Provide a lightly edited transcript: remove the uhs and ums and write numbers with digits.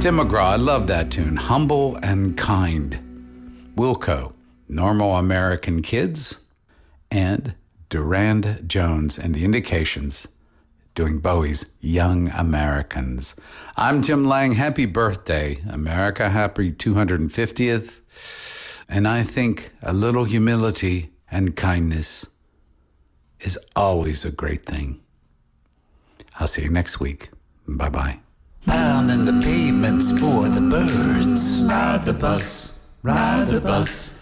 Tim McGraw, I love that tune. Humble and Kind. Wilco, Normal American Kids, and Durand Jones and the Indications doing Bowie's Young Americans. I'm Jim Lang. Happy birthday, America. Happy 250th. And I think a little humility and kindness is always a great thing. I'll see you next week. Bye-bye. Down in the pavements for the birds. Ride the bus, ride the bus.